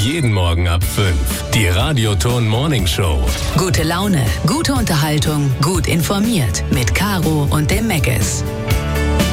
Jeden Morgen ab 5. Die Radioton Morning Show. Gute Laune, gute Unterhaltung, gut informiert. Mit Caro und dem Meckes.